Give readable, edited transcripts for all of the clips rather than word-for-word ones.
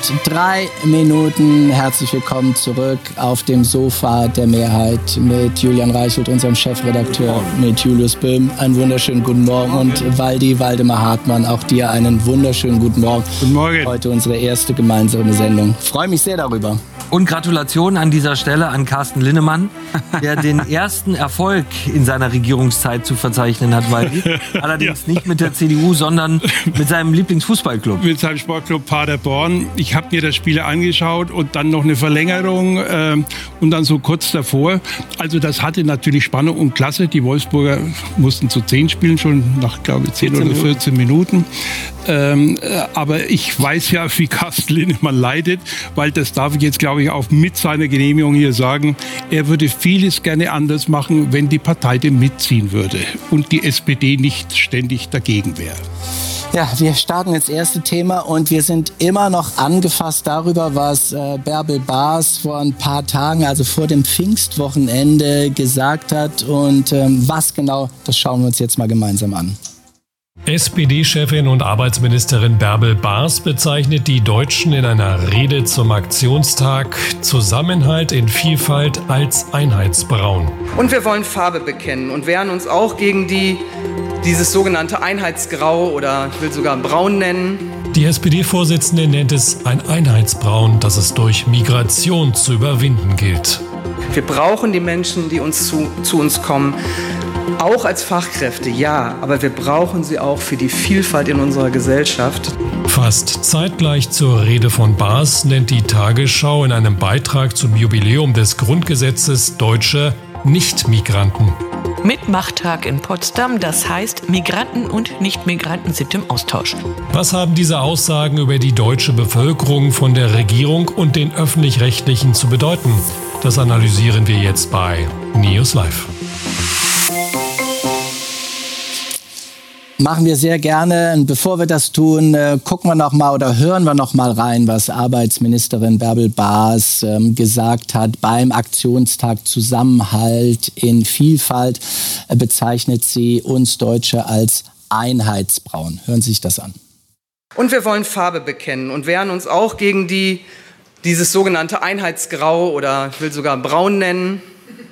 3 Minuten. Herzlich willkommen zurück auf dem Sofa der Mehrheit mit Julian Reichelt, unserem Chefredakteur, mit Julius Böhm. Einen wunderschönen guten Morgen und Waldemar Hartmann, auch dir einen wunderschönen guten Morgen. Guten Morgen. Heute unsere erste gemeinsame Sendung. Freue mich sehr darüber. Und Gratulation an dieser Stelle an Carsten Linnemann, der den ersten Erfolg in seiner Regierungszeit zu verzeichnen hat, Waldi. Allerdings nicht mit der CDU, sondern mit seinem Lieblingsfußballclub. Mit seinem Sportclub Paderborn. Ich habe mir das Spiel angeschaut und dann noch eine Verlängerung und dann so kurz davor. Also das hatte natürlich Spannung und Klasse. Die Wolfsburger mussten zu 10 spielen, schon nach, glaube ich, 10 oder 14 Minuten. Aber ich weiß ja, wie Carsten Linnemann leidet, weil das darf ich jetzt, glaube ich, auch mit seiner Genehmigung hier sagen. Er würde vieles gerne anders machen, wenn die Partei dem mitziehen würde und die SPD nicht ständig dagegen wäre. Ja, wir starten jetzt das erste Thema und wir sind immer noch angefasst darüber, was Bärbel Baas vor ein paar Tagen, also vor dem Pfingstwochenende, gesagt hat. Und was genau, das schauen wir uns jetzt mal gemeinsam an. SPD-Chefin und Arbeitsministerin Bärbel Baas bezeichnet die Deutschen in einer Rede zum Aktionstag Zusammenhalt in Vielfalt als Einheitsbraun. Und wir wollen Farbe bekennen und wehren uns auch gegen dieses sogenannte Einheitsgrau oder ich will sogar Braun nennen. Die SPD-Vorsitzende nennt es ein Einheitsbraun, das es durch Migration zu überwinden gilt. Wir brauchen die Menschen, die zu uns kommen, auch als Fachkräfte, ja, aber wir brauchen sie auch für die Vielfalt in unserer Gesellschaft. Fast zeitgleich zur Rede von Baas nennt die Tagesschau in einem Beitrag zum Jubiläum des Grundgesetzes Deutsche Nicht-Migranten. Mitmachtag in Potsdam, das heißt, Migranten und Nicht-Migranten sind im Austausch. Was haben diese Aussagen über die deutsche Bevölkerung von der Regierung und den Öffentlich-Rechtlichen zu bedeuten? Das analysieren wir jetzt bei News Live. Machen wir sehr gerne. Und bevor wir das tun, gucken wir noch mal oder hören wir noch mal rein, was Arbeitsministerin Bärbel Baas gesagt hat beim Aktionstag Zusammenhalt in Vielfalt. Bezeichnet sie uns Deutsche als Einheitsbraun. Hören Sie sich das an. Und wir wollen Farbe bekennen und wehren uns auch gegen dieses sogenannte Einheitsgrau oder ich will sogar Braun nennen.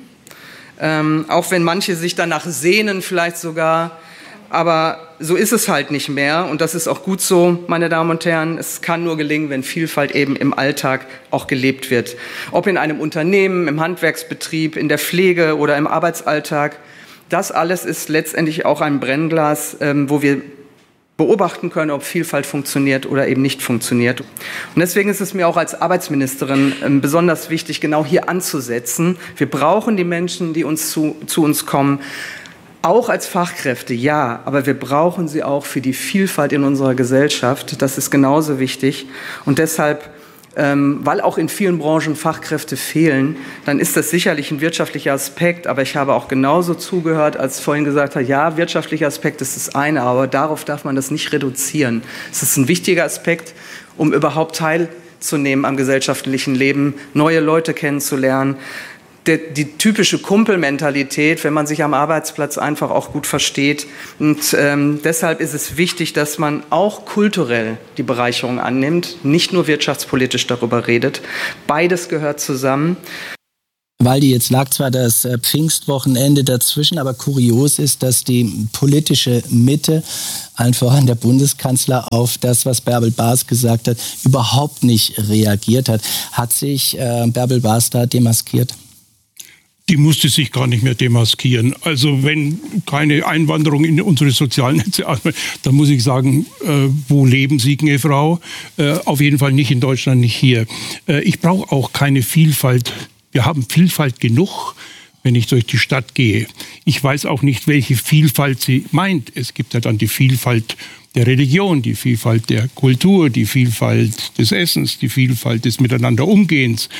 Auch wenn manche sich danach sehnen vielleicht sogar. Aber so ist es halt nicht mehr und das ist auch gut so, meine Damen und Herren. Es kann nur gelingen, wenn Vielfalt eben im Alltag auch gelebt wird. Ob in einem Unternehmen, im Handwerksbetrieb, in der Pflege oder im Arbeitsalltag. Das alles ist letztendlich auch ein Brennglas, wo wir beobachten können, ob Vielfalt funktioniert oder eben nicht funktioniert. Und deswegen ist es mir auch als Arbeitsministerin besonders wichtig, genau hier anzusetzen. Wir brauchen die Menschen, die zu uns kommen. Auch als Fachkräfte, ja, aber wir brauchen sie auch für die Vielfalt in unserer Gesellschaft. Das ist genauso wichtig. Und deshalb, weil auch in vielen Branchen Fachkräfte fehlen, dann ist das sicherlich ein wirtschaftlicher Aspekt. Aber ich habe auch genauso zugehört, als vorhin gesagt hat, ja, wirtschaftlicher Aspekt ist das eine, aber darauf darf man das nicht reduzieren. Es ist ein wichtiger Aspekt, um überhaupt teilzunehmen am gesellschaftlichen Leben, neue Leute kennenzulernen. Die typische Kumpelmentalität, wenn man sich am Arbeitsplatz einfach auch gut versteht. Und deshalb ist es wichtig, dass man auch kulturell die Bereicherung annimmt, nicht nur wirtschaftspolitisch darüber redet. Beides gehört zusammen. Waldi, jetzt lag zwar das Pfingstwochenende dazwischen, aber kurios ist, dass die politische Mitte, allen voran der Bundeskanzler, auf das, was Bärbel Baas gesagt hat, überhaupt nicht reagiert hat. Hat sich Bärbel Baas da demaskiert? Die musste sich gar nicht mehr demaskieren. Also wenn keine Einwanderung in unsere sozialen Netze, dann muss ich sagen, wo leben Sie, gnädige Frau? Auf jeden Fall nicht in Deutschland, nicht hier. Ich brauche auch keine Vielfalt. Wir haben Vielfalt genug, wenn ich durch die Stadt gehe. Ich weiß auch nicht, welche Vielfalt sie meint. Es gibt ja dann die Vielfalt der Religion, die Vielfalt der Kultur, die Vielfalt des Essens, die Vielfalt des Miteinanderumgehens.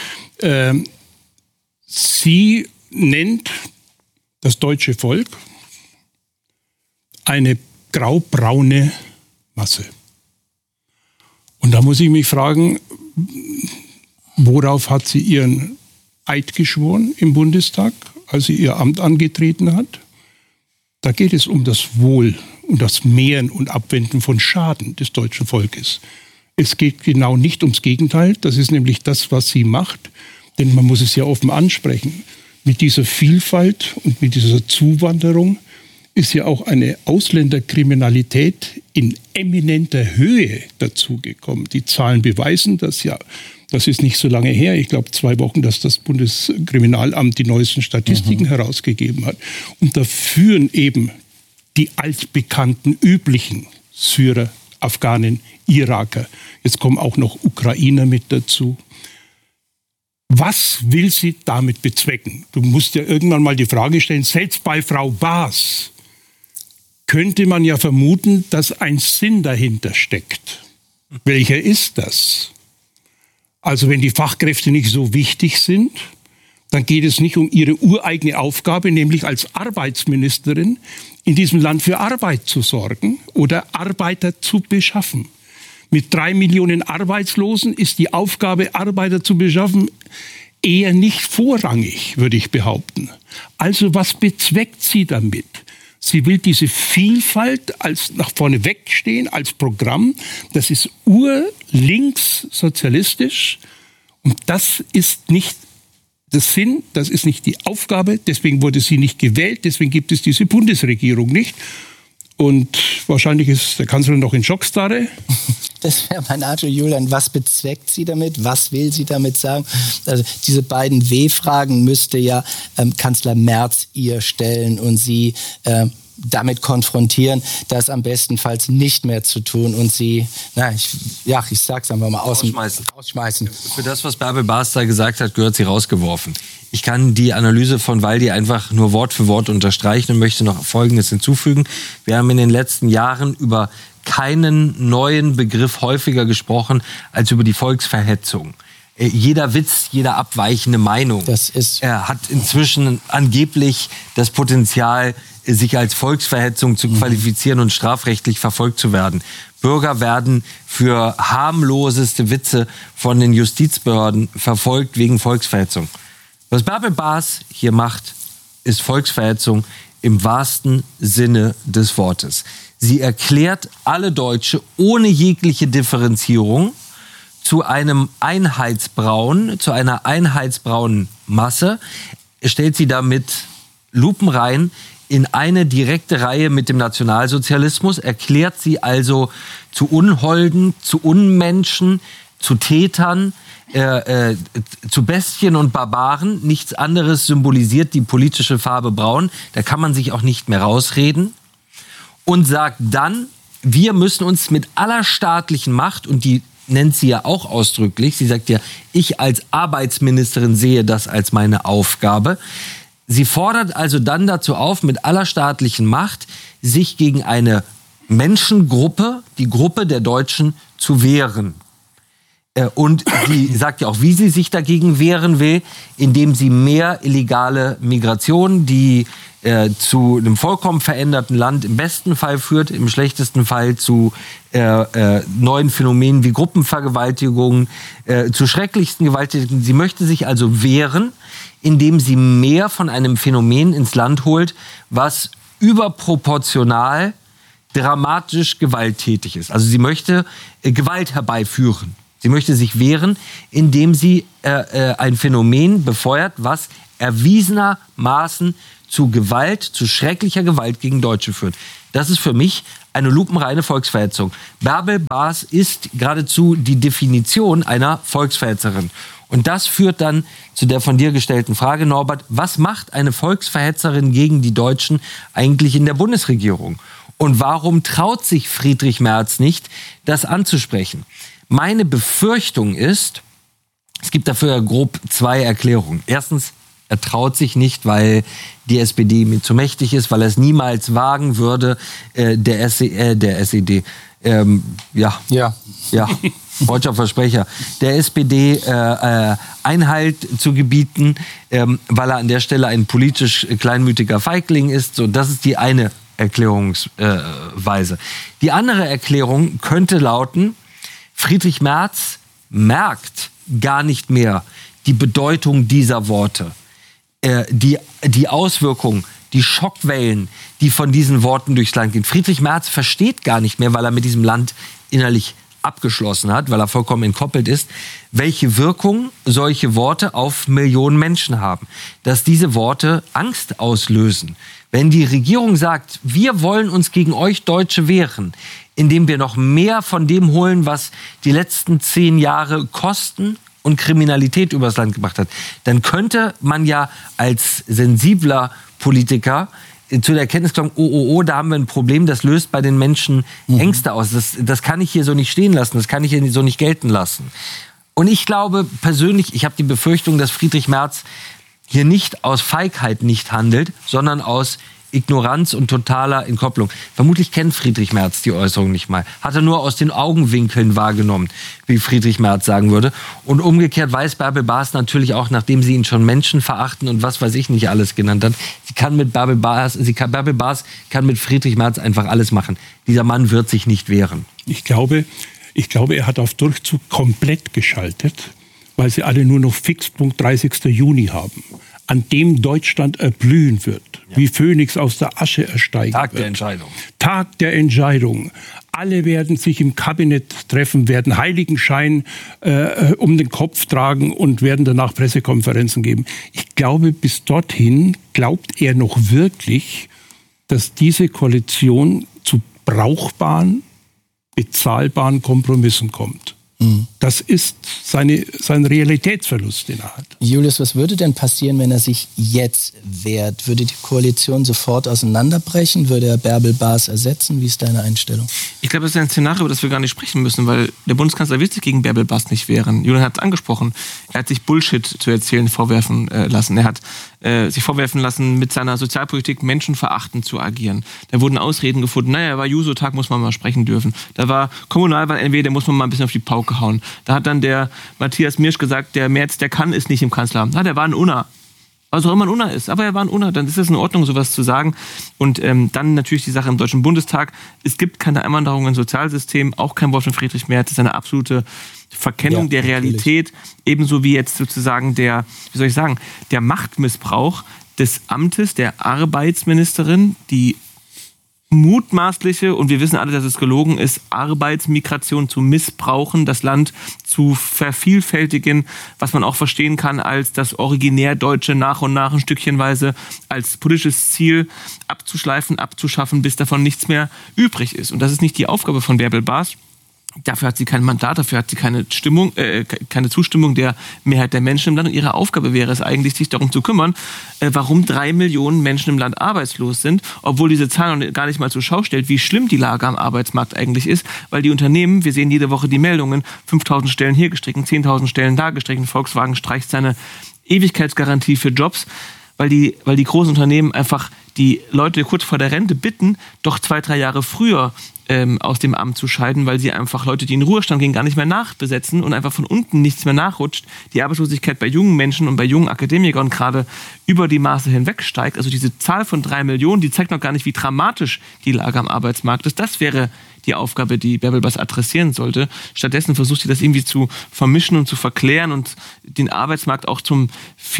Sie nennt das deutsche Volk eine graubraune Masse. Und da muss ich mich fragen, worauf hat sie ihren Eid geschworen im Bundestag, als sie ihr Amt angetreten hat? Da geht es um das Wohl, um das Mehren und Abwenden von Schaden des deutschen Volkes. Es geht genau nicht ums Gegenteil. Das ist nämlich das, was sie macht. Denn man muss es ja offen ansprechen. Mit dieser Vielfalt und mit dieser Zuwanderung ist ja auch eine Ausländerkriminalität in eminenter Höhe dazugekommen. Die Zahlen beweisen das ja. Das ist nicht so lange her, ich glaube 2 Wochen, dass das Bundeskriminalamt die neuesten Statistiken herausgegeben hat. Und da führen eben die altbekannten, üblichen Syrer, Afghanen, Iraker. Jetzt kommen auch noch Ukrainer mit dazu. Was will sie damit bezwecken? Du musst ja irgendwann mal die Frage stellen, selbst bei Frau Baas könnte man ja vermuten, dass ein Sinn dahinter steckt. Welcher ist das? Also wenn die Fachkräfte nicht so wichtig sind, dann geht es nicht um ihre ureigene Aufgabe, nämlich als Arbeitsministerin in diesem Land für Arbeit zu sorgen oder Arbeiter zu beschaffen. Mit 3 Millionen Arbeitslosen ist die Aufgabe, Arbeiter zu beschaffen, eher nicht vorrangig, würde ich behaupten. Also was bezweckt sie damit? Sie will diese Vielfalt als nach vorne wegstehen, als Programm. Das ist urlinks sozialistisch und das ist nicht der Sinn, das ist nicht die Aufgabe. Deswegen wurde sie nicht gewählt, deswegen gibt es diese Bundesregierung nicht. Und wahrscheinlich ist der Kanzler noch in Schockstarre. Das wäre mein Arthur Julian. Was bezweckt sie damit? Was will sie damit sagen? Also diese beiden W-Fragen müsste ja Kanzler Merz ihr stellen und sie damit konfrontieren, das am bestenfalls nicht mehr zu tun und sie, ich sag's einfach mal, rausschmeißen. Für das, was Bärbel Baas da gesagt hat, gehört sie rausgeworfen. Ich kann die Analyse von Waldi einfach nur Wort für Wort unterstreichen und möchte noch Folgendes hinzufügen. Wir haben in den letzten Jahren über keinen neuen Begriff häufiger gesprochen als über die Volksverhetzung. Jeder Witz, jede abweichende Meinung hat inzwischen angeblich das Potenzial, sich als Volksverhetzung zu qualifizieren und strafrechtlich verfolgt zu werden. Bürger werden für harmloseste Witze von den Justizbehörden verfolgt wegen Volksverhetzung. Was Bärbel Baas hier macht, ist Volksverhetzung im wahrsten Sinne des Wortes. Sie erklärt alle Deutsche ohne jegliche Differenzierung zu einem Einheitsbraun, zu einer einheitsbraunen Masse, stellt sie damit lupenrein in eine direkte Reihe mit dem Nationalsozialismus, erklärt sie also zu Unholden, zu Unmenschen, zu Tätern, zu Bestien und Barbaren. Nichts anderes symbolisiert die politische Farbe Braun. Da kann man sich auch nicht mehr rausreden. Und sagt dann, wir müssen uns mit aller staatlichen Macht, und die nennt sie ja auch ausdrücklich, sie sagt ja, ich als Arbeitsministerin sehe das als meine Aufgabe. Sie fordert also dann dazu auf, mit aller staatlichen Macht sich gegen eine Menschengruppe, die Gruppe der Deutschen, zu wehren. Und sie sagt ja auch, wie sie sich dagegen wehren will, indem sie mehr illegale Migration, die zu einem vollkommen veränderten Land im besten Fall führt, im schlechtesten Fall zu neuen Phänomenen wie Gruppenvergewaltigungen, zu schrecklichsten Gewalttätigkeiten. Sie möchte sich also wehren, indem sie mehr von einem Phänomen ins Land holt, was überproportional dramatisch gewalttätig ist. Also sie möchte Gewalt herbeiführen. Sie möchte sich wehren, indem sie ein Phänomen befeuert, was erwiesenermaßen zu Gewalt, zu schrecklicher Gewalt gegen Deutsche führt. Das ist für mich eine lupenreine Volksverhetzung. Bärbel Baas ist geradezu die Definition einer Volksverhetzerin. Und das führt dann zu der von dir gestellten Frage, Norbert, was macht eine Volksverhetzerin gegen die Deutschen eigentlich in der Bundesregierung? Und warum traut sich Friedrich Merz nicht, das anzusprechen? Meine Befürchtung ist, es gibt dafür grob 2 Erklärungen. Erstens, er traut sich nicht, weil die SPD ihm zu mächtig ist, weil er es niemals wagen würde, der SED, deutscher Versprecher, der SPD Einhalt zu gebieten, weil er an der Stelle ein politisch kleinmütiger Feigling ist. So, das ist die eine Erklärungsweise. Die andere Erklärung könnte lauten, Friedrich Merz merkt gar nicht mehr die Bedeutung dieser Worte. Die Auswirkungen, die Schockwellen, die von diesen Worten durchs Land gehen. Friedrich Merz versteht gar nicht mehr, weil er mit diesem Land innerlich abgeschlossen hat, weil er vollkommen entkoppelt ist, welche Wirkung solche Worte auf Millionen Menschen haben. Dass diese Worte Angst auslösen. Wenn die Regierung sagt, wir wollen uns gegen euch Deutsche wehren, indem wir noch mehr von dem holen, was die letzten 10 Jahre Kosten und Kriminalität übers Land gebracht hat, dann könnte man ja als sensibler Politiker zu der Erkenntnis kommen, da haben wir ein Problem, das löst bei den Menschen Ängste aus. Das kann ich hier so nicht stehen lassen, das kann ich hier so nicht gelten lassen. Und ich glaube persönlich, ich habe die Befürchtung, dass Friedrich Merz hier nicht aus Feigheit nicht handelt, sondern aus Ignoranz und totaler Entkopplung. Vermutlich kennt Friedrich Merz die Äußerung nicht mal. Hat er nur aus den Augenwinkeln wahrgenommen, wie Friedrich Merz sagen würde. Und umgekehrt weiß Bärbel Baas natürlich auch, nachdem sie ihn schon Menschen verachten und was weiß ich nicht alles genannt hat, Bärbel Baas kann mit Friedrich Merz einfach alles machen. Dieser Mann wird sich nicht wehren. Ich glaube, er hat auf Durchzug komplett geschaltet, weil sie alle nur noch Fixpunkt 30. Juni haben, an dem Deutschland erblühen wird, wie Phönix aus der Asche ersteigen Tag wird. der Entscheidung. Tag der Entscheidung. Alle werden sich im Kabinett treffen, werden Heiligenschein um den Kopf tragen und werden danach Pressekonferenzen geben. Ich glaube, bis dorthin glaubt er noch wirklich, dass diese Koalition zu brauchbaren, bezahlbaren Kompromissen kommt. Das ist sein Realitätsverlust, den er hat. Julius, was würde denn passieren, wenn er sich jetzt wehrt? Würde die Koalition sofort auseinanderbrechen? Würde er Bärbel Baas ersetzen? Wie ist deine Einstellung? Ich glaube, das ist ein Szenario, über das wir gar nicht sprechen müssen, weil der Bundeskanzler wird sich gegen Bärbel Baas nicht wehren. Julian hat es angesprochen. Er hat sich Bullshit zu erzählen vorwerfen lassen. Er hat sich vorwerfen lassen, mit seiner Sozialpolitik menschenverachtend zu agieren. Da wurden Ausreden gefunden. Naja, war Juso-Tag, muss man mal sprechen dürfen. Da war Kommunalwahl NW, da muss man mal ein bisschen auf die Pauke hauen. Da hat dann der Matthias Mirsch gesagt, der Merz, der kann es nicht im Kanzleramt. Na, der war ein Unna. Was auch immer ein Unna ist. Aber er war ein Unna. Dann ist es in Ordnung, sowas zu sagen. Und dann natürlich die Sache im Deutschen Bundestag. Es gibt keine Einwanderung ins Sozialsystem. Auch kein Wort von Friedrich Merz. Das ist eine absolute Verkennung der Realität. Ebenso wie jetzt sozusagen der Machtmissbrauch des Amtes der Arbeitsministerin, die mutmaßliche, und wir wissen alle, dass es gelogen ist, Arbeitsmigration zu missbrauchen, das Land zu vervielfältigen, was man auch verstehen kann als das originär Deutsche nach und nach ein Stückchenweise als politisches Ziel abzuschleifen, abzuschaffen, bis davon nichts mehr übrig ist. Und das ist nicht die Aufgabe von Bärbel Baas. Dafür hat sie kein Mandat, dafür hat sie keine Zustimmung der Mehrheit der Menschen im Land. Und ihre Aufgabe wäre es eigentlich, sich darum zu kümmern, warum 3 Millionen Menschen im Land arbeitslos sind, obwohl diese Zahl noch gar nicht mal zur Schau stellt, wie schlimm die Lage am Arbeitsmarkt eigentlich ist. Weil die Unternehmen, wir sehen jede Woche die Meldungen, 5.000 Stellen hier gestrichen, 10.000 Stellen da gestrichen, Volkswagen streicht seine Ewigkeitsgarantie für Jobs, weil die großen Unternehmen einfach die Leute kurz vor der Rente bitten, doch 2-3 Jahre früher aus dem Amt zu scheiden, weil sie einfach Leute, die in den Ruhestand gehen, gar nicht mehr nachbesetzen und einfach von unten nichts mehr nachrutscht. Die Arbeitslosigkeit bei jungen Menschen und bei jungen Akademikern gerade über die Maße hinweg steigt. Also diese Zahl von 3 Millionen, die zeigt noch gar nicht, wie dramatisch die Lage am Arbeitsmarkt ist. Das wäre die Aufgabe, die Bärbel Baas adressieren sollte. Stattdessen versucht sie das irgendwie zu vermischen und zu verklären und den Arbeitsmarkt auch zum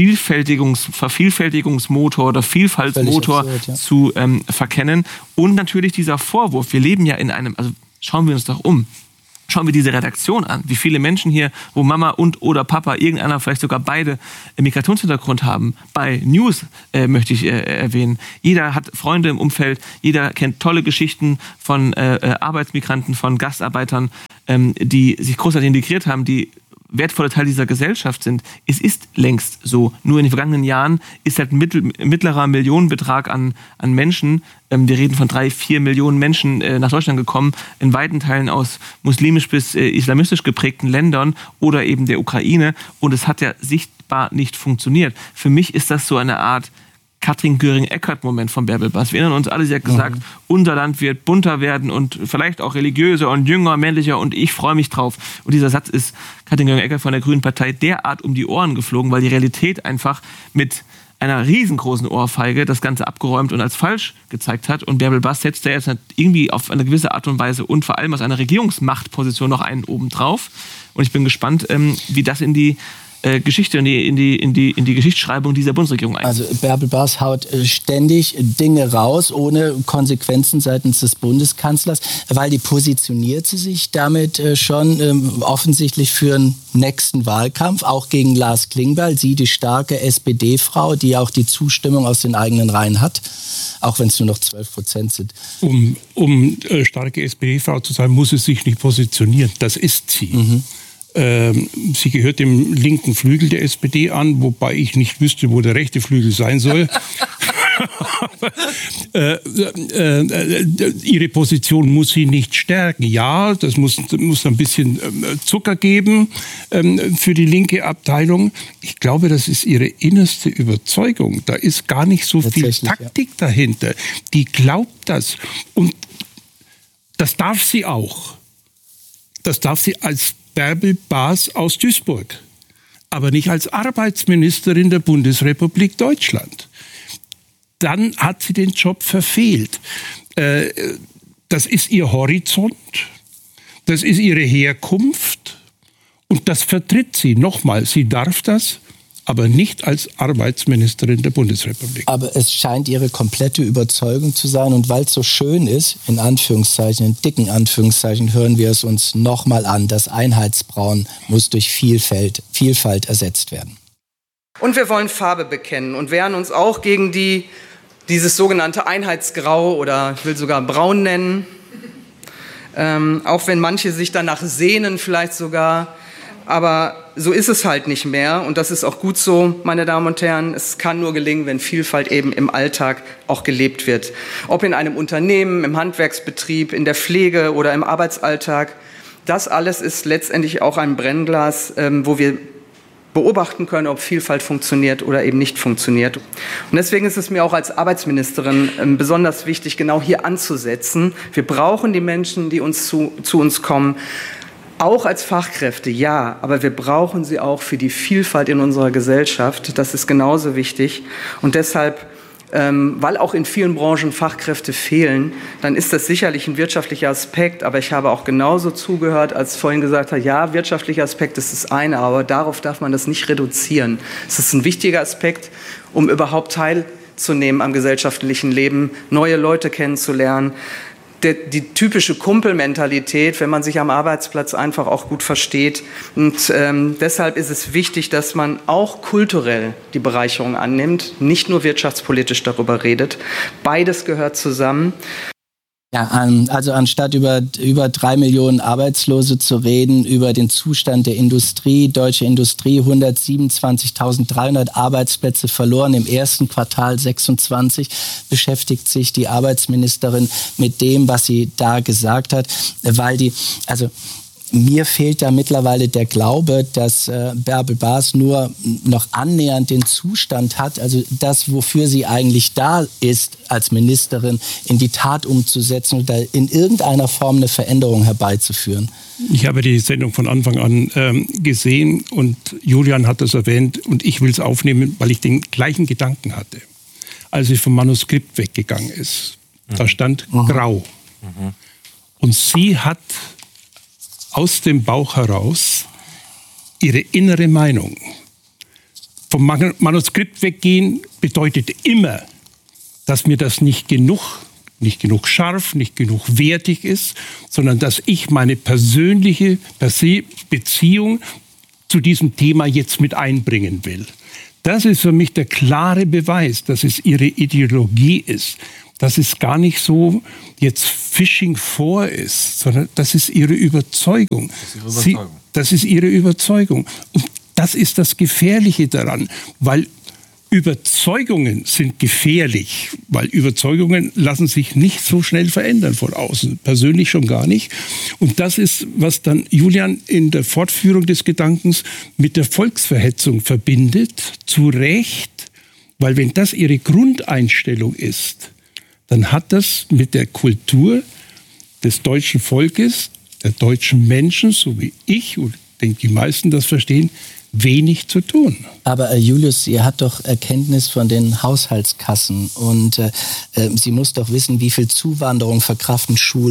Vervielfältigungsmotor oder Vielfaltsmotor absurd, zu verkennen. Und natürlich dieser Vorwurf, wir leben ja in einem, also schauen wir uns doch um. Schauen wir diese Redaktion an, wie viele Menschen hier, wo Mama und oder Papa, irgendeiner, vielleicht sogar beide Migrationshintergrund haben. Bei News möchte ich erwähnen. Jeder hat Freunde im Umfeld, jeder kennt tolle Geschichten von Arbeitsmigranten, von Gastarbeitern, die sich großartig integriert haben, die wertvolle Teil dieser Gesellschaft sind. Es ist längst so. Nur in den vergangenen Jahren ist halt ein mittlerer Millionenbetrag an Menschen, wir reden von 3-4 Millionen Menschen nach Deutschland gekommen, in weiten Teilen aus muslimisch bis islamistisch geprägten Ländern oder eben der Ukraine. Und es hat ja sichtbar nicht funktioniert. Für mich ist das so eine Art Katrin Göring-Eckardt-Moment von Bärbel Baas. Wir erinnern uns alle, sie hat gesagt, unser Land wird bunter werden und vielleicht auch religiöser und jünger, männlicher und ich freue mich drauf. Und dieser Satz ist Katrin Göring-Eckardt von der Grünen Partei derart um die Ohren geflogen, weil die Realität einfach mit einer riesengroßen Ohrfeige das Ganze abgeräumt und als falsch gezeigt hat. Und Bärbel Baas setzt da jetzt irgendwie auf eine gewisse Art und Weise und vor allem aus einer Regierungsmachtposition noch einen oben drauf. Und ich bin gespannt, wie das in die Geschichte und in die Geschichtsschreibung dieser Bundesregierung ein. Also Bärbel Baas haut ständig Dinge raus, ohne Konsequenzen seitens des Bundeskanzlers, weil die positioniert sie sich damit schon offensichtlich für einen nächsten Wahlkampf, auch gegen Lars Klingbeil, sie die starke SPD-Frau, die auch die Zustimmung aus den eigenen Reihen hat, auch wenn es nur noch 12% sind. Um starke SPD-Frau zu sein, muss sie sich nicht positionieren. Das ist sie. Mhm. Sie gehört dem linken Flügel der SPD an, wobei ich nicht wüsste, wo der rechte Flügel sein soll. Ihre Position muss sie nicht stärken. Ja, das muss ein bisschen Zucker geben für die linke Abteilung. Ich glaube, das ist ihre innerste Überzeugung. Da ist gar nicht so viel Taktik dahinter. Die glaubt das. Und das darf sie auch. Das darf sie als Bärbel Baas aus Duisburg, aber nicht als Arbeitsministerin der Bundesrepublik Deutschland. Dann hat sie den Job verfehlt. Das ist ihr Horizont, das ist ihre Herkunft und das vertritt sie. Nochmal, sie darf das, aber nicht als Arbeitsministerin der Bundesrepublik. Aber es scheint ihre komplette Überzeugung zu sein. Und weil es so schön ist, in Anführungszeichen, in dicken Anführungszeichen, hören wir es uns nochmal an. Das Einheitsbraun muss durch Vielfalt ersetzt werden. Und wir wollen Farbe bekennen und wehren uns auch gegen dieses sogenannte Einheitsgrau oder ich will sogar braun nennen. Auch wenn manche sich danach sehnen vielleicht sogar. Aber so ist es halt nicht mehr und das ist auch gut so, meine Damen und Herren. Es kann nur gelingen, wenn Vielfalt eben im Alltag auch gelebt wird. Ob in einem Unternehmen, im Handwerksbetrieb, in der Pflege oder im Arbeitsalltag. Das alles ist letztendlich auch ein Brennglas, wo wir beobachten können, ob Vielfalt funktioniert oder eben nicht funktioniert. Und deswegen ist es mir auch als Arbeitsministerin besonders wichtig, genau hier anzusetzen. Wir brauchen die Menschen, die zu uns kommen. Auch als Fachkräfte, ja, aber wir brauchen sie auch für die Vielfalt in unserer Gesellschaft. Das ist genauso wichtig. Und deshalb, weil auch in vielen Branchen Fachkräfte fehlen, dann ist das sicherlich ein wirtschaftlicher Aspekt. Aber ich habe auch genauso zugehört, als vorhin gesagt hat, ja, wirtschaftlicher Aspekt ist das eine, aber darauf darf man das nicht reduzieren. Es ist ein wichtiger Aspekt, um überhaupt teilzunehmen am gesellschaftlichen Leben, neue Leute kennenzulernen. Die typische Kumpelmentalität, wenn man sich am Arbeitsplatz einfach auch gut versteht. Und deshalb ist es wichtig, dass man auch kulturell die Bereicherung annimmt, nicht nur wirtschaftspolitisch darüber redet. Beides gehört zusammen. Ja, also anstatt über 3 Millionen Arbeitslose zu reden, über den Zustand der Industrie, deutsche Industrie, 127.300 Arbeitsplätze verloren im ersten Quartal 26, beschäftigt sich die Arbeitsministerin mit dem, was sie da gesagt hat, weil mir fehlt da mittlerweile der Glaube, dass Bärbel Baas nur noch annähernd den Zustand hat, also das, wofür sie eigentlich da ist, als Ministerin in die Tat umzusetzen oder in irgendeiner Form eine Veränderung herbeizuführen. Ich habe die Sendung von Anfang an gesehen und Julian hat das erwähnt und ich will es aufnehmen, weil ich den gleichen Gedanken hatte, als sie vom Manuskript weggegangen ist. Da stand Grau. Und sie hat aus dem Bauch heraus ihre innere Meinung. Vom Manuskript weggehen bedeutet immer, dass mir das nicht genug scharf, nicht genug wertig ist, sondern dass ich meine persönliche Beziehung zu diesem Thema jetzt mit einbringen will. Das ist für mich der klare Beweis, dass es ihre Ideologie ist. Dass es gar nicht so jetzt Fishing for ist, sondern das ist ihre Überzeugung. Das ist ihre Überzeugung. Und das ist das Gefährliche daran, weil Überzeugungen sind gefährlich, weil Überzeugungen lassen sich nicht so schnell verändern von außen, persönlich schon gar nicht. Und das ist, was dann Julian in der Fortführung des Gedankens mit der Volksverhetzung verbindet, zu Recht, weil wenn das ihre Grundeinstellung ist, dann hat das mit der Kultur des deutschen Volkes, der deutschen Menschen, so wie ich und ich denke, die meisten das verstehen, wenig zu tun. Aber Julius, ihr habt doch Erkenntnis von den Haushaltskassen und sie muss doch wissen, wie viel Zuwanderung verkraften Schulen.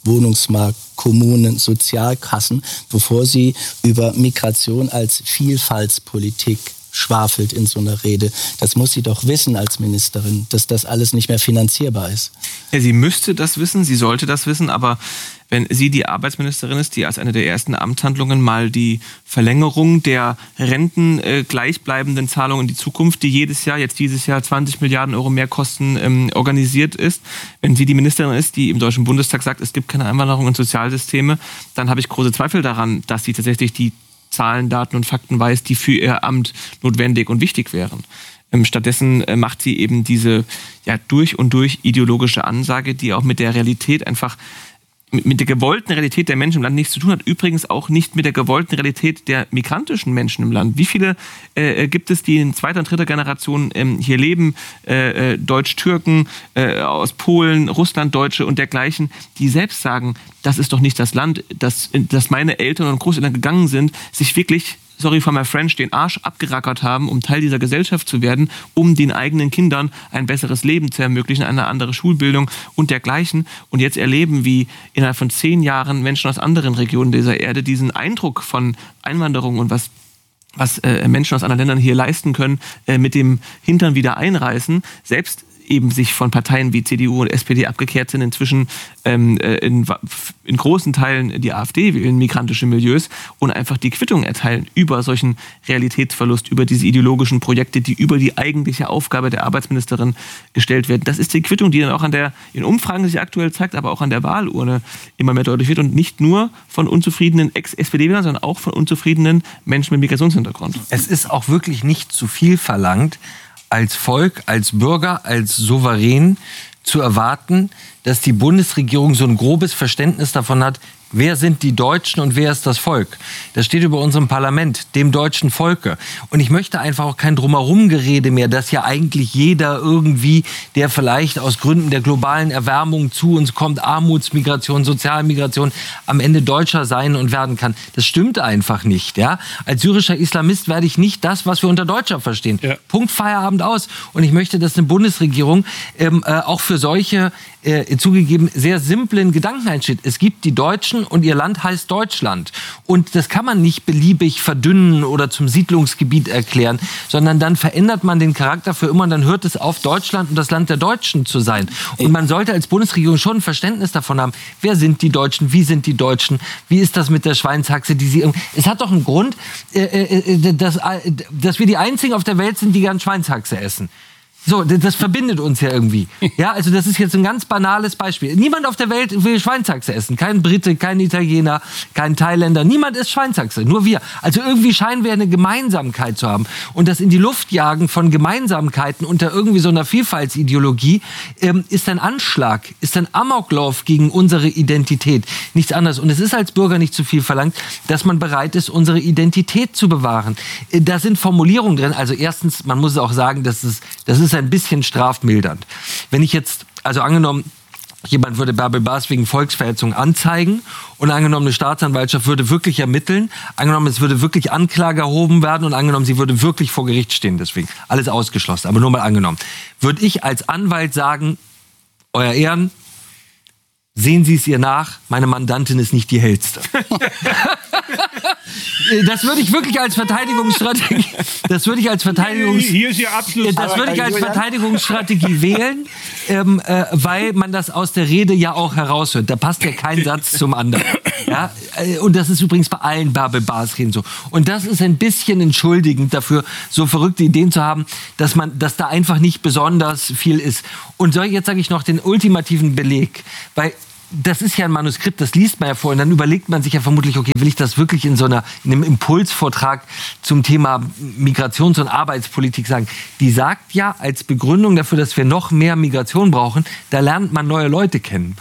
Wohnungsmarkt, Kommunen, Sozialkassen, bevor sie über Migration als Vielfaltspolitik schwafelt in so einer Rede. Das muss sie doch wissen als Ministerin, dass das alles nicht mehr finanzierbar ist. Ja, sie müsste das wissen, sie sollte das wissen, aber wenn sie die Arbeitsministerin ist, die als eine der ersten Amtshandlungen mal die Verlängerung der Renten gleichbleibenden Zahlungen in die Zukunft, die dieses Jahr 20 Milliarden Euro mehr kosten, organisiert ist. Wenn sie die Ministerin ist, die im Deutschen Bundestag sagt, es gibt keine Einwanderung in Sozialsysteme, dann habe ich große Zweifel daran, dass sie tatsächlich die Zahlen, Daten und Fakten weiß, die für ihr Amt notwendig und wichtig wären. Stattdessen macht sie eben diese durch und durch ideologische Ansage, die auch mit der Realität einfach, mit der gewollten Realität der Menschen im Land nichts zu tun hat. Übrigens auch nicht mit der gewollten Realität der migrantischen Menschen im Land. Wie viele gibt es, die in zweiter und dritter Generation hier leben, Deutsch-Türken, aus Polen, Russland-Deutsche und dergleichen, die selbst sagen, das ist doch nicht das Land, das meine Eltern und Großeltern gegangen sind, sich wirklich, sorry for my French, den Arsch abgerackert haben, um Teil dieser Gesellschaft zu werden, um den eigenen Kindern ein besseres Leben zu ermöglichen, eine andere Schulbildung und dergleichen. Und jetzt erleben, wie innerhalb von 10 Jahren Menschen aus anderen Regionen dieser Erde diesen Eindruck von Einwanderung und was Menschen aus anderen Ländern hier leisten können, mit dem Hintern wieder einreißen, selbst eben sich von Parteien wie CDU und SPD abgekehrt sind, inzwischen in großen Teilen die AfD wählen, migrantische Milieus, und einfach die Quittung erteilen über solchen Realitätsverlust, über diese ideologischen Projekte, die über die eigentliche Aufgabe der Arbeitsministerin gestellt werden. Das ist die Quittung, die dann auch in Umfragen sich aktuell zeigt, aber auch an der Wahlurne immer mehr deutlich wird, und nicht nur von unzufriedenen Ex-SPD-Wählern, sondern auch von unzufriedenen Menschen mit Migrationshintergrund. Es ist auch wirklich nicht zu viel verlangt, als Volk, als Bürger, als Souverän zu erwarten, dass die Bundesregierung so ein grobes Verständnis davon hat, wer sind die Deutschen und wer ist das Volk. Das steht über unserem Parlament, dem deutschen Volke. Und ich möchte einfach auch kein Drumherumgerede mehr, dass ja eigentlich jeder irgendwie, der vielleicht aus Gründen der globalen Erwärmung zu uns kommt, Armutsmigration, Sozialmigration, am Ende Deutscher sein und werden kann. Das stimmt einfach nicht. Ja? Als syrischer Islamist werde ich nicht das, was wir unter Deutscher verstehen. Ja. Punkt, Feierabend, aus. Und ich möchte, dass eine Bundesregierung auch für solche zugegeben sehr simplen Gedanken einsteht. Es gibt die Deutschen und ihr Land heißt Deutschland. Und das kann man nicht beliebig verdünnen oder zum Siedlungsgebiet erklären, sondern dann verändert man den Charakter für immer und dann hört es auf, Deutschland und das Land der Deutschen zu sein. Und man sollte als Bundesregierung schon ein Verständnis davon haben, wer sind die Deutschen, wie sind die Deutschen, wie ist das mit der Schweinshaxe, die sie... Es hat doch einen Grund, dass wir die Einzigen auf der Welt sind, die gern Schweinshaxe essen. So, das verbindet uns ja irgendwie. Ja, also das ist jetzt ein ganz banales Beispiel. Niemand auf der Welt will Schweinshaxe essen. Kein Brite, kein Italiener, kein Thailänder. Niemand isst Schweinshaxe, nur wir. Also irgendwie scheinen wir eine Gemeinsamkeit zu haben. Und das in die Luft jagen von Gemeinsamkeiten unter irgendwie so einer Vielfaltsideologie ist ein Anschlag, ist ein Amoklauf gegen unsere Identität. Nichts anderes. Und es ist als Bürger nicht zu viel verlangt, dass man bereit ist, unsere Identität zu bewahren. Da sind Formulierungen drin. Also erstens, man muss auch sagen, das ist ein bisschen strafmildernd. Wenn ich jetzt, also angenommen, jemand würde Bärbel Baas wegen Volksverhetzung anzeigen und angenommen, eine Staatsanwaltschaft würde wirklich ermitteln, angenommen, es würde wirklich Anklage erhoben werden und angenommen, sie würde wirklich vor Gericht stehen, deswegen alles ausgeschlossen, aber nur mal angenommen, würde ich als Anwalt sagen, Euer Ehren, sehen Sie es ihr nach, meine Mandantin ist nicht die hellste. Das würde ich wirklich als Verteidigungsstrategie, wählen, weil man das aus der Rede ja auch heraushört. Da passt ja kein Satz zum anderen. Ja? Und das ist übrigens bei allen Bärbel Baas-Reden so. Und das ist ein bisschen entschuldigend dafür, so verrückte Ideen zu haben, dass da einfach nicht besonders viel ist. Und jetzt sage ich noch den ultimativen Beleg, weil das ist ja ein Manuskript, das liest man ja vor und dann überlegt man sich ja vermutlich, okay, will ich das wirklich in einem Impulsvortrag zum Thema Migrations- und Arbeitspolitik sagen? Die sagt ja als Begründung dafür, dass wir noch mehr Migration brauchen, da lernt man neue Leute kennen.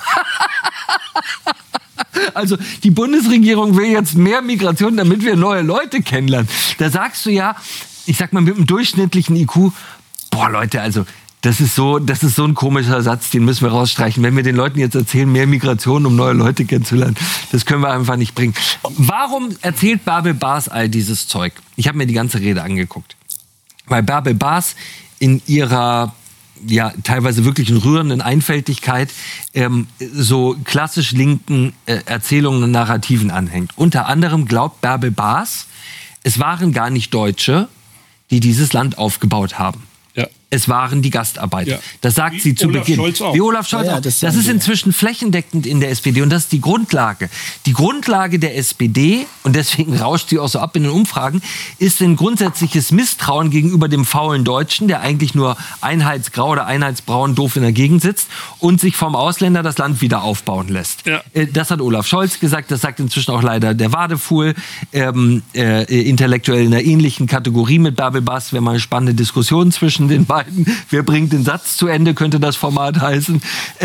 Also die Bundesregierung will jetzt mehr Migration, damit wir neue Leute kennenlernen. Da sagst du ja, ich sag mal mit einem durchschnittlichen IQ, boah Leute, also das ist so ein komischer Satz, den müssen wir rausstreichen. Wenn wir den Leuten jetzt erzählen, mehr Migration, um neue Leute kennenzulernen, das können wir einfach nicht bringen. Warum erzählt Bärbel Baas all dieses Zeug? Ich habe mir die ganze Rede angeguckt. Weil Bärbel Baas in ihrer ja teilweise wirklich rührenden Einfältigkeit so klassisch linken Erzählungen und Narrativen anhängt. Unter anderem glaubt Bärbel Baas, es waren gar nicht Deutsche, die dieses Land aufgebaut haben. Ja. Es waren die Gastarbeiter. Ja. Das sagt sie zu Beginn. Wie Olaf Scholz auch. Das ist inzwischen flächendeckend in der SPD und das ist die Grundlage. Die Grundlage der SPD, und deswegen rauscht sie auch so ab in den Umfragen, ist ein grundsätzliches Misstrauen gegenüber dem faulen Deutschen, der eigentlich nur einheitsgrau oder einheitsbraun doof in der Gegend sitzt und sich vom Ausländer das Land wieder aufbauen lässt. Ja. Das hat Olaf Scholz gesagt, das sagt inzwischen auch leider der Wadefuhl, intellektuell in einer ähnlichen Kategorie mit Bärbel Baas, wäre mal eine spannende Diskussion zwischen den beiden. Wer bringt den Satz zu Ende, könnte das Format heißen.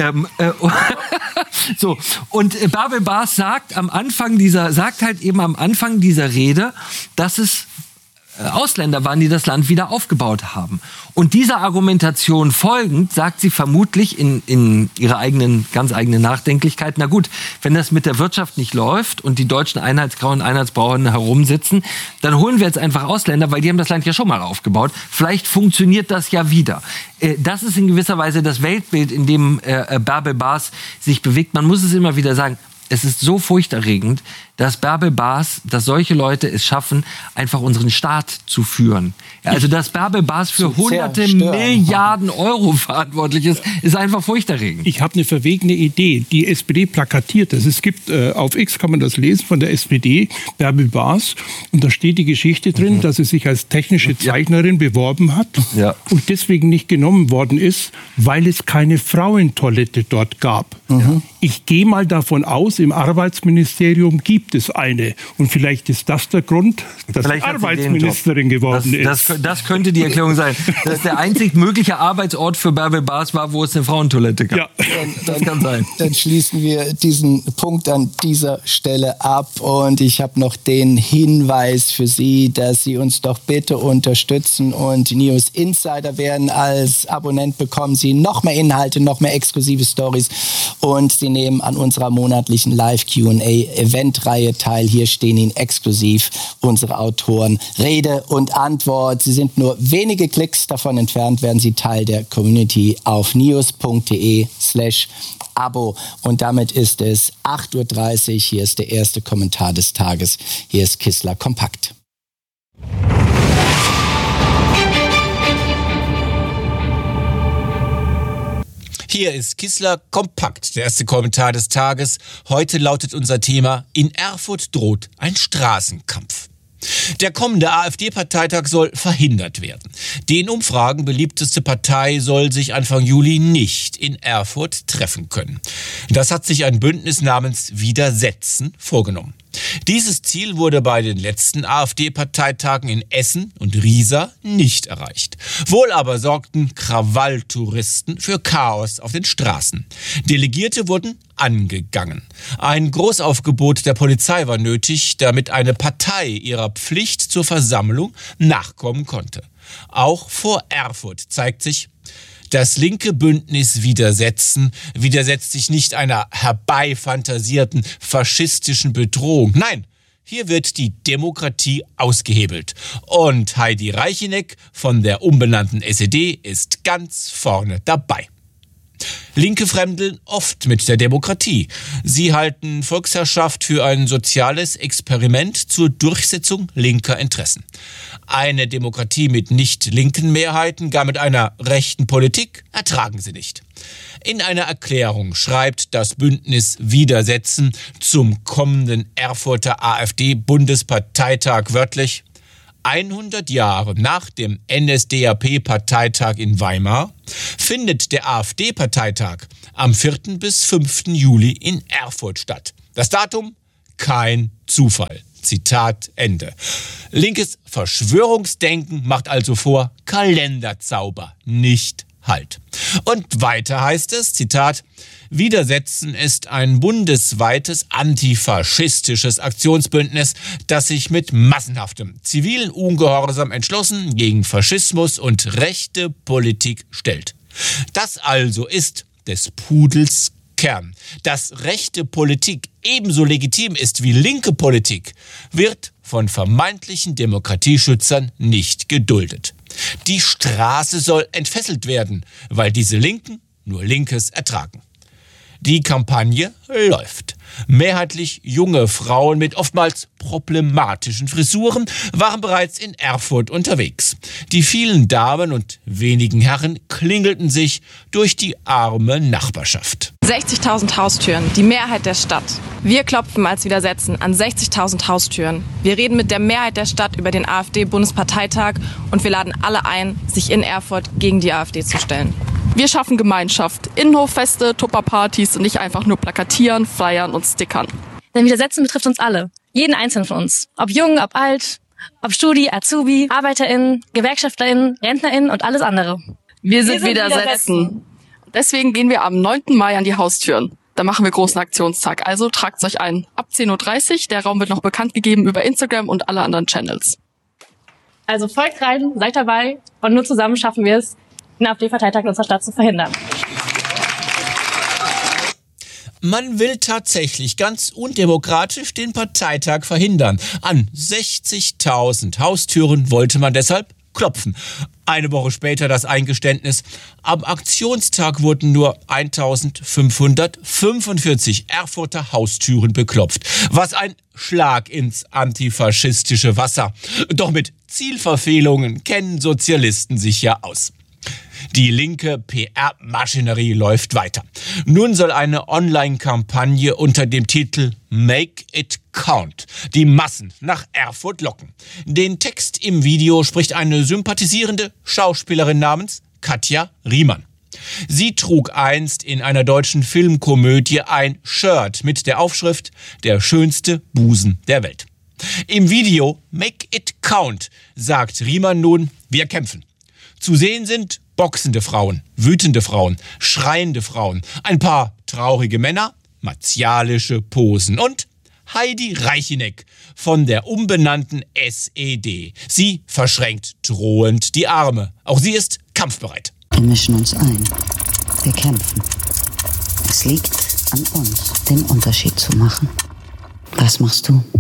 So. Und Bärbel Baas sagt am Anfang dieser Rede, dass es Ausländer waren, die das Land wieder aufgebaut haben. Und dieser Argumentation folgend sagt sie vermutlich in ihrer ganz eigenen Nachdenklichkeit, na gut, wenn das mit der Wirtschaft nicht läuft und die deutschen Einheitsgrauen und Einheitsbraunen herumsitzen, dann holen wir jetzt einfach Ausländer, weil die haben das Land ja schon mal aufgebaut. Vielleicht funktioniert das ja wieder. Das ist in gewisser Weise das Weltbild, in dem Bärbel Baas sich bewegt. Man muss es immer wieder sagen, es ist so furchterregend, dass solche Leute es schaffen, einfach unseren Staat zu führen. Also, dass Bärbel Baas für hunderte Milliarden Euro verantwortlich ist einfach furchterregend. Ich habe eine verwegene Idee. Die SPD plakatiert das. Es gibt, auf X kann man das lesen, von der SPD, Bärbel Baas. Und da steht die Geschichte drin, dass sie sich als technische Zeichnerin beworben hat und deswegen nicht genommen worden ist, weil es keine Frauentoilette dort gab. Ich gehe mal davon aus, im Arbeitsministerium gibt es eine. Und vielleicht ist das der Grund, dass sie Arbeitsministerin geworden ist. Das könnte die Erklärung sein. Dass der einzig mögliche Arbeitsort für Bärbel Baas war, wo es eine Frauentoilette gab. Ja. Das kann sein. Dann schließen wir diesen Punkt an dieser Stelle ab. Und ich habe noch den Hinweis für Sie, dass Sie uns doch bitte unterstützen und News Insider werden. Als Abonnent bekommen Sie noch mehr Inhalte, noch mehr exklusive Stories. Und Sie nehmen an unserer monatlichen Live-Q&A-Eventreihe teil. Hier stehen Ihnen exklusiv unsere Autoren Rede und Antwort. Sie sind nur wenige Klicks davon entfernt, werden Sie Teil der Community auf news.de/Abo. Und damit ist es 8:30 Uhr. Hier ist der erste Kommentar des Tages. Hier ist Kissler Kompakt. Hier ist Kissler Kompakt, der erste Kommentar des Tages. Heute lautet unser Thema: In Erfurt droht ein Straßenkampf. Der kommende AfD-Parteitag soll verhindert werden. Die in Umfragen beliebteste Partei soll sich Anfang Juli nicht in Erfurt treffen können. Das hat sich ein Bündnis namens Widersetzen vorgenommen. Dieses Ziel wurde bei den letzten AfD-Parteitagen in Essen und Riesa nicht erreicht. Wohl aber sorgten Krawalltouristen für Chaos auf den Straßen. Delegierte wurden angegangen. Ein Großaufgebot der Polizei war nötig, damit eine Partei ihrer Pflicht zur Versammlung nachkommen konnte. Auch vor Erfurt zeigt sich, das linke Bündnis Widersetzen widersetzt sich nicht einer herbeifantasierten faschistischen Bedrohung. Nein, hier wird die Demokratie ausgehebelt. Und Heidi Reicheneck von der umbenannten SED ist ganz vorne dabei. Linke fremdeln oft mit der Demokratie. Sie halten Volksherrschaft für ein soziales Experiment zur Durchsetzung linker Interessen. Eine Demokratie mit nicht linken Mehrheiten, gar mit einer rechten Politik, ertragen sie nicht. In einer Erklärung schreibt das Bündnis Widersetzen zum kommenden Erfurter AfD-Bundesparteitag wörtlich: 100 Jahre nach dem NSDAP-Parteitag in Weimar findet der AfD-Parteitag am 4. bis 5. Juli in Erfurt statt. Das Datum? Kein Zufall. Zitat Ende. Linkes Verschwörungsdenken macht also vor Kalenderzauber nicht Halt. Und weiter heißt es, Zitat: Widersetzen ist ein bundesweites antifaschistisches Aktionsbündnis, das sich mit massenhaftem zivilen Ungehorsam entschlossen gegen Faschismus und rechte Politik stellt. Das also ist des Pudels Kern. Dass rechte Politik ebenso legitim ist wie linke Politik, wird von vermeintlichen Demokratieschützern nicht geduldet. Die Straße soll entfesselt werden, weil diese Linken nur Linkes ertragen. Die Kampagne läuft. Mehrheitlich junge Frauen mit oftmals problematischen Frisuren waren bereits in Erfurt unterwegs. Die vielen Damen und wenigen Herren klingelten sich durch die arme Nachbarschaft. 60.000 Haustüren, die Mehrheit der Stadt. Wir klopfen als Widersetzen an 60.000 Haustüren. Wir reden mit der Mehrheit der Stadt über den AfD-Bundesparteitag und wir laden alle ein, sich in Erfurt gegen die AfD zu stellen. Wir schaffen Gemeinschaft, Innenhoffeste, Tupperpartys und nicht einfach nur plakatieren, flyern und stickern. Denn Widersetzen betrifft uns alle, jeden Einzelnen von uns. Ob jung, ob alt, ob Studi, Azubi, ArbeiterInnen, GewerkschafterInnen, RentnerInnen und alles andere. Wir sind Widersetzen. Deswegen gehen wir am 9. Mai an die Haustüren. Da machen wir großen Aktionstag, also tragt euch ein. Ab 10.30 Uhr, der Raum wird noch bekannt gegeben über Instagram und alle anderen Channels. Also folgt rein, seid dabei und nur zusammen schaffen wir es, den AfD-Parteitag in unserer Stadt zu verhindern. Man will tatsächlich ganz undemokratisch den Parteitag verhindern. An 60.000 Haustüren wollte man deshalb klopfen. Eine Woche später das Eingeständnis. Am Aktionstag wurden nur 1.545 Erfurter Haustüren beklopft. Was ein Schlag ins antifaschistische Wasser. Doch mit Zielverfehlungen kennen Sozialisten sich ja aus. Die linke PR-Maschinerie läuft weiter. Nun soll eine Online-Kampagne unter dem Titel Make It Count die Massen nach Erfurt locken. Den Text im Video spricht eine sympathisierende Schauspielerin namens Katja Riemann. Sie trug einst in einer deutschen Filmkomödie ein Shirt mit der Aufschrift »Der schönste Busen der Welt«. Im Video Make It Count sagt Riemann nun, wir kämpfen. Zu sehen sind boxende Frauen, wütende Frauen, schreiende Frauen, ein paar traurige Männer, martialische Posen und Heidi Reichineck von der umbenannten SED. Sie verschränkt drohend die Arme. Auch sie ist kampfbereit. Wir mischen uns ein. Wir kämpfen. Es liegt an uns, den Unterschied zu machen. Was machst du?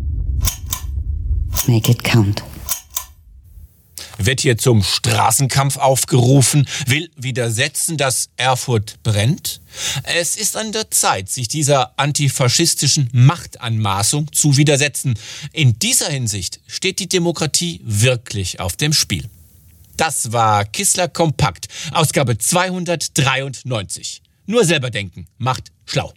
Make it count. Wird hier zum Straßenkampf aufgerufen, will widersetzen, dass Erfurt brennt? Es ist an der Zeit, sich dieser antifaschistischen Machtanmaßung zu widersetzen. In dieser Hinsicht steht die Demokratie wirklich auf dem Spiel. Das war Kissler Kompakt, Ausgabe 293. Nur selber denken macht schlau.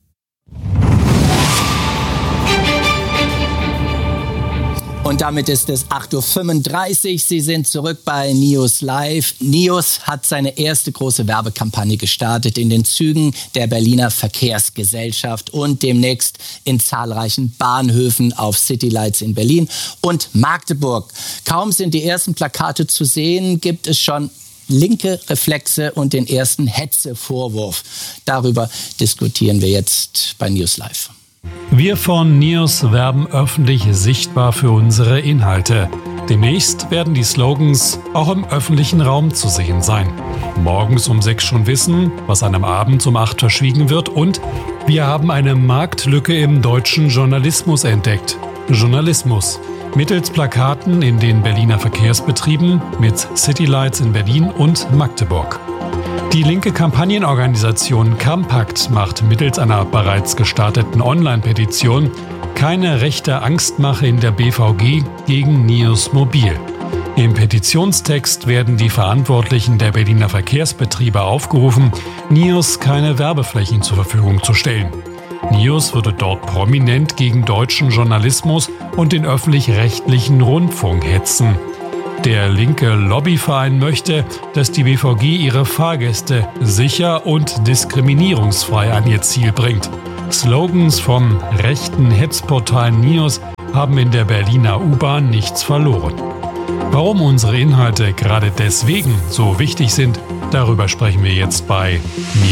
Und damit ist es 8.35 Uhr. Sie sind zurück bei News Live. News hat seine erste große Werbekampagne gestartet in den Zügen der Berliner Verkehrsgesellschaft und demnächst in zahlreichen Bahnhöfen auf Citylights in Berlin und Magdeburg. Kaum sind die ersten Plakate zu sehen, gibt es schon linke Reflexe und den ersten Hetzevorwurf. Darüber diskutieren wir jetzt bei News Live. Wir von NEOS werben öffentlich sichtbar für unsere Inhalte. Demnächst werden die Slogans auch im öffentlichen Raum zu sehen sein. Morgens um 6 schon wissen, was einem abends um 8 verschwiegen wird, und wir haben eine Marktlücke im deutschen Journalismus entdeckt. Journalismus. Mittels Plakaten in den Berliner Verkehrsbetrieben mit Citylights in Berlin und Magdeburg. Die linke Kampagnenorganisation Kompakt macht mittels einer bereits gestarteten Online-Petition keine rechte Angstmache in der BVG gegen NEOS Mobil. Im Petitionstext werden die Verantwortlichen der Berliner Verkehrsbetriebe aufgerufen, NEOS keine Werbeflächen zur Verfügung zu stellen. NEOS würde dort prominent gegen deutschen Journalismus und den öffentlich-rechtlichen Rundfunk hetzen. Der linke Lobbyverein möchte, dass die BVG ihre Fahrgäste sicher und diskriminierungsfrei an ihr Ziel bringt. Slogans vom rechten Hetzportal NEOS haben in der Berliner U-Bahn nichts verloren. Warum unsere Inhalte gerade deswegen so wichtig sind, darüber sprechen wir jetzt bei NEOS.